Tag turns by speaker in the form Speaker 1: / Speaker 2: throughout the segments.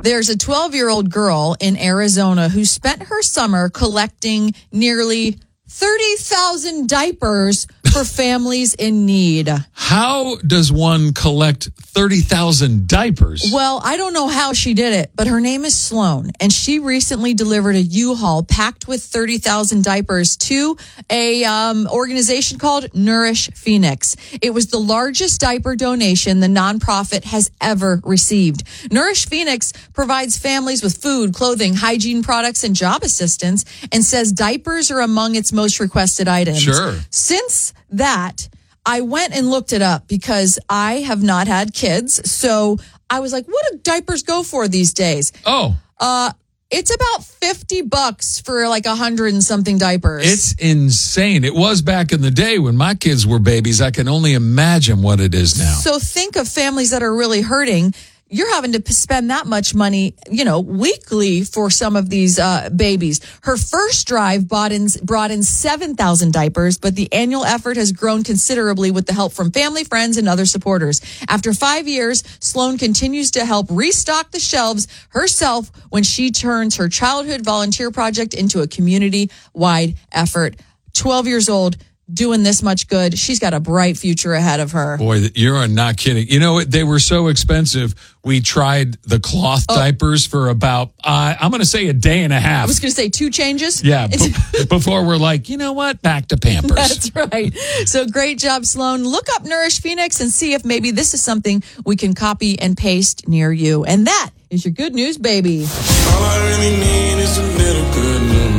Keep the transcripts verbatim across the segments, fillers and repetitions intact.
Speaker 1: There's a twelve-year-old girl in Arizona who spent her summer collecting nearly thirty thousand diapers for families in need.
Speaker 2: How does one collect thirty thousand diapers?
Speaker 1: Well, I don't know how she did it, but her name is Sloan, and she recently delivered a U-Haul packed with thirty thousand diapers to a um, organization called Nourish Phoenix. It was the largest diaper donation the nonprofit has ever received. Nourish Phoenix provides families with food, clothing, hygiene products, and job assistance, and says diapers are among its most requested items.
Speaker 2: Sure.
Speaker 1: Since that, I went and looked it up because I have not had kids. So I was like, what do diapers go for these days?
Speaker 2: Oh.
Speaker 1: Uh, it's about fifty bucks for like a hundred and something diapers.
Speaker 2: It's insane. It was back in the day when my kids were babies. I can only imagine what it is now.
Speaker 1: So think of families that are really hurting. You're having to spend that much money, you know, weekly for some of these uh, babies. Her first drive bought in, brought in seven thousand diapers, but the annual effort has grown considerably with the help from family, friends, and other supporters. After five years, Sloan continues to help restock the shelves herself when she turns her childhood volunteer project into a community-wide effort. twelve years old. Doing this much good. She's got a bright future ahead of her.
Speaker 2: Boy, you're not kidding. You know, they were so expensive. We tried the cloth
Speaker 1: oh.
Speaker 2: diapers for about, uh, I'm going to say a day and a half.
Speaker 1: I was going to say two changes.
Speaker 2: Yeah. b- before we're like, you know what? Back to Pampers.
Speaker 1: That's right. So great job, Sloan. Look up Nourish Phoenix and see if maybe this is something we can copy and paste near you. And that is your good news, baby.
Speaker 3: All I really need is a little good news.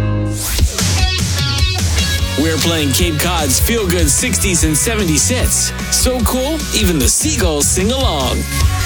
Speaker 4: We're playing Cape Cod's feel-good sixties and seventies hits. So cool, even the seagulls sing along.